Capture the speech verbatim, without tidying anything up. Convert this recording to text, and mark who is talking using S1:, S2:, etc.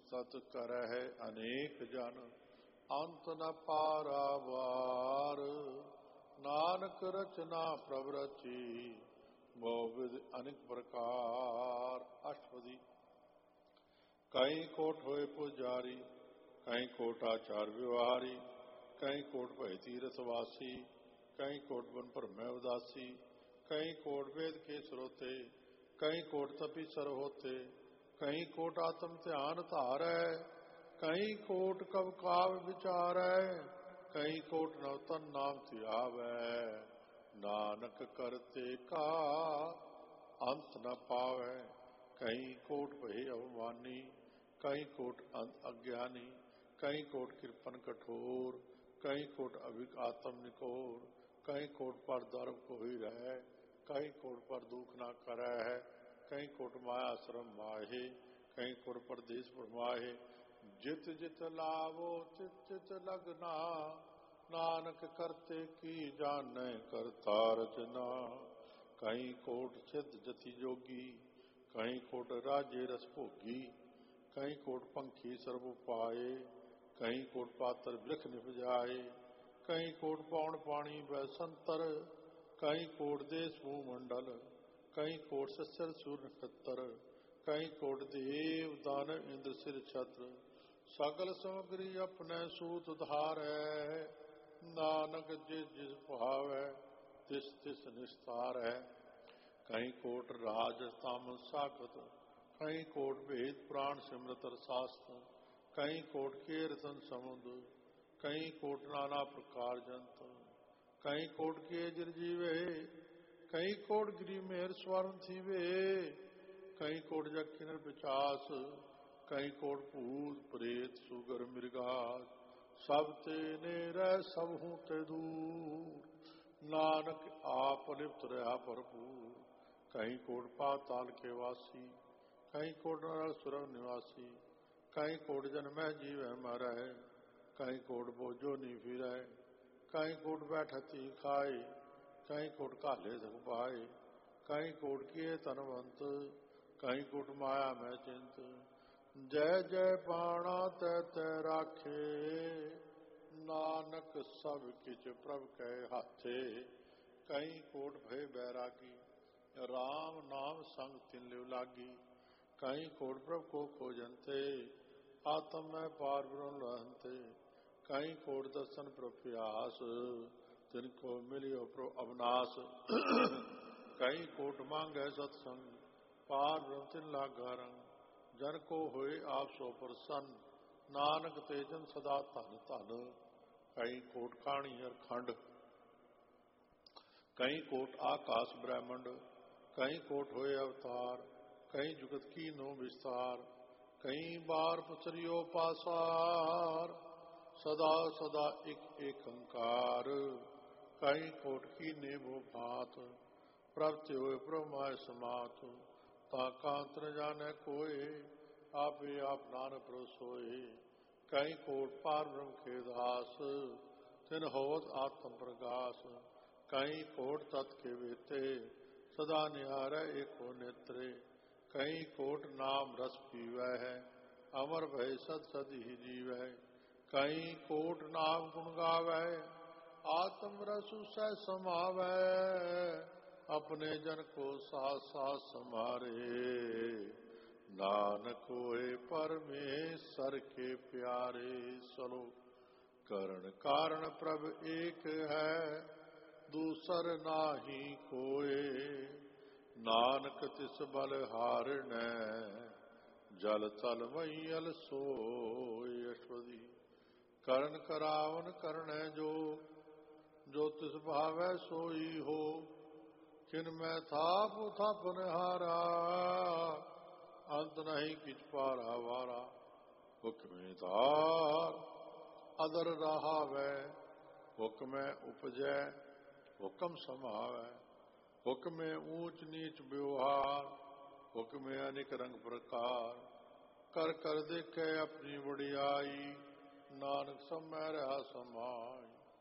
S1: सत करह अनेक जन अंत न पारावार। नानक रचना प्रभ रची बहु विध अनेक प्रकार। अष्टपदी। कई कोट होए पुजारी कई कोट आचार व्यवहारी कई कोट भय तीरथ वासी कई कोट बन भरमै उदासी कई कोट वेद के स्रोते कई कोट तपीसर होते कई कोट आत्म ध्यान धारै कई कोट कब काव विचारै कई कोट नवतन नाम ध्यावै। नानक करते का अंत न पावै। कई कोट भय अवमानी कई कोट अंत अज्ञानी कई कोट कृपन कठोर कई कोट अभिक आत्म निकोर कई कोट पर दर्भ कोई रह कई कोट पर दुख ना करੈ है कई कोट माया श्रम माहे कई कोट परदेश परमाहे। जित जित लावो चित चित लगना नानक करते की जानै करता रचना। कई कोट सिद्ध जति जोगी कई कोट राजे रस भोगी कई कोट पंखी सर्व पाए कई कोट पात्र वृख निपजाए कई कोट पौन पानी बैसंतर कई कोट देश भूमंडल कई कोट सस्यर सूर नक्षत्र कई कोट देव दानव इंद्र सिर छत्र। सकल सामग्री अपने सूत धारै नानक जिस जिस भावै तिस तिस निस्तार है। कई कोट राज ताम साखत कई कोट भेद प्राण सिमरत शास्त्र कई कोट कीर्तन समुद्र कई कोट नाना प्रकार जंत कई कोट के जीवे कई कोट गिरी मेहर स्वर्ण थीवे कई कोट जग किन्नर पिचास कई कोट भूत प्रेत सुगर मृगास सब तेने रह सब हूँ ते दूर। नानक आप लिप्त रहा भरपूर। कई कोट पाताल के वासी कई कोट नरक सुरग निवासी कई कोट जन्म जीव मरै कई कोट बोझो नी फिरै कई कोट बैठती खाए कई कोट काले सख पाए कई कोट किए तनवंत कई कोट माया में चिंत। जय जय बाणा तै तै राखे नानक सब किच प्रभ कै हाथे। कई कोट भय बैरागी राम नाम संग तिन लिव लागी कई कोट प्रभ को खोजनते आत्म में पार ब्रह्म रहते कई कोट दर्शन प्रभ्यास तिनको मिलियो प्रभ अवनाश। कई कोट मांगे सत्संग पार ब्रह्म तिन लागा रंग जन को होए आप सो प्रसन्न नानक तेजन सदा धन धन। कई कोट काणी हर खंड कई कोट आकाश ब्रह्मंड कई कोट होए अवतार कई जुगत की नो विस्तार कई बार पुचरियो पासार सदा सदा एक एक अंकार। कई कोट की नेमो भात प्रभु होए ब्रह्माय समात ताकांत न जाने कोय आपे आप नानक प्रोसोए। कई कोट पार ब्रह्म के दास तिन होत आत्म प्रकाश कई कोट तत् के वेते सदा निहारै एको नेत्रे कई कोट नाम रस पीवै है अमर भय सद सद ही जीवै। कई कोट नाम गुण गावै आत्म रस सह समावै अपने जन को साथ साथ समारे नानक होए परमेश्वर के प्यारे। सलो करण कारण प्रभ एक है दूसर नाही कोय नानक तिस बल हारनै जल तल मैयल सोय। अष्टपदी। करण करावन करणै जो जो तिस भावै सोई हो किन मैं थाप थापन हारा अंत नहीं किच पारा वारा। हुक्म धार अदर रहावै हुक्म उपजै हुक्म समावै हुक्म ऊंच नीच व्यवहार हुक्म अनेक रंग प्रकार कर कर देखे अपनी बड़ियाई नानक सब में रहा समाई।